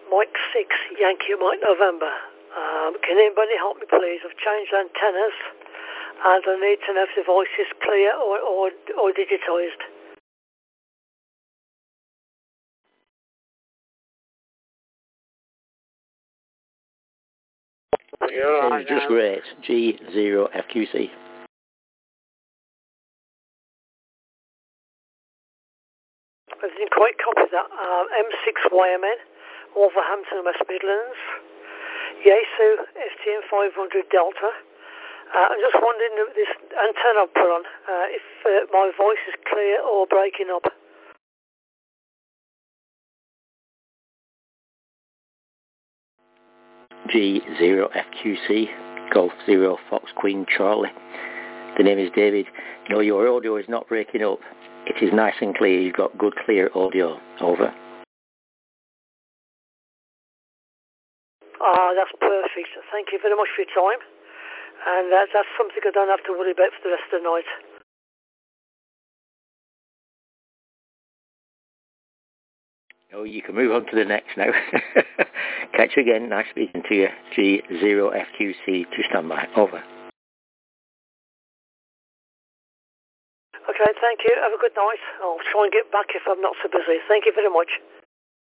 Mike 6, Yankee Mike November. Can anybody help me please? I've changed antennas and I need to know if the voice is clear or digitised. Sounds just great. G0FQC. I didn't quite copy that. M6YMN, Wolverhampton, West Midlands. Yaesu, FTM 500 Delta. I'm just wondering if this antenna I put on, if my voice is clear or breaking up. G0FQC, Golf 0 Fox Queen Charlie. The name is David. No, your audio is not breaking up. It is nice and clear. You've got good clear audio. Over. That's perfect. Thank you very much for your time. And that's something I don't have to worry about for the rest of the night. Oh, you can move on to the next now. Catch you again. Nice speaking to you. G0FQC to stand by. Over. Okay, thank you. Have a good night. I'll try and get back if I'm not so busy. Thank you very much.